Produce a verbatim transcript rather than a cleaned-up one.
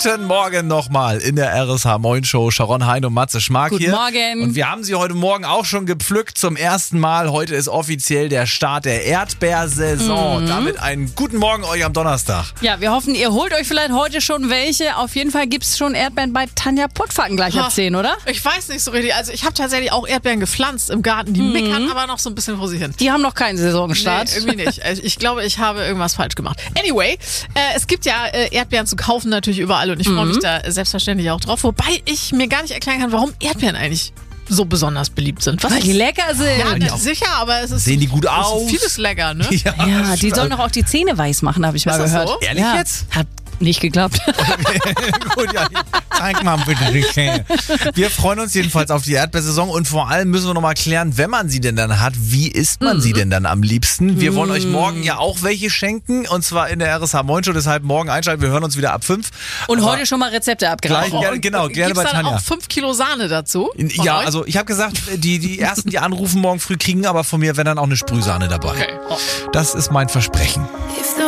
Guten Morgen nochmal in der R S H Moin Show. Sharon, Hein und Matze Schmark Guten hier. Morgen. Und wir haben sie heute Morgen auch schon gepflückt zum ersten Mal. Heute ist offiziell der Start der Erdbeersaison. Mhm. Damit einen guten Morgen euch am Donnerstag. Ja, wir hoffen, ihr holt euch vielleicht heute schon welche. Auf jeden Fall gibt es schon Erdbeeren bei Tanja Puttfacken gleich ab zehn, oder? Ich weiß nicht so richtig. Also ich habe tatsächlich auch Erdbeeren gepflanzt im Garten. Die Mhm. meckern aber noch so ein bisschen vor sich hin. Die haben noch keinen Saisonstart. Nee, irgendwie nicht. Also ich glaube, ich habe irgendwas falsch gemacht. Anyway, äh, es gibt ja äh, Erdbeeren zu kaufen natürlich überall und ich freue mich da selbstverständlich auch drauf. Wobei ich mir gar nicht erklären kann, warum Erdbeeren eigentlich so besonders beliebt sind. Was Weil die lecker sind. ja, die auch- sicher, aber es ist Sehen die gut es ist aus? vieles lecker, ne? Ja, die sollen doch auch die Zähne weiß machen, habe ich mal das gehört. so? Ehrlich ja. jetzt? Hat nicht geklappt. Gut, ja. Zeig mal bitte. Wir freuen uns jedenfalls auf die Erdbeersaison und vor allem müssen wir noch mal klären, wenn man sie denn dann hat, wie isst man sie denn dann am liebsten? Wir wollen euch morgen ja auch welche schenken und zwar in der R S H Moin Show, deshalb morgen einschalten. Wir hören uns wieder ab fünf. Und Aber heute schon mal Rezepte gleich, abgreifen. gerne, genau, gerne Gibt's bei dann Tanja. auch fünf Kilo Sahne dazu? von Ja, euch? also ich habe gesagt, die, die ersten, die anrufen morgen früh, kriegen aber von mir, wenn dann auch eine Sprühsahne dabei. Okay. Das ist mein Versprechen.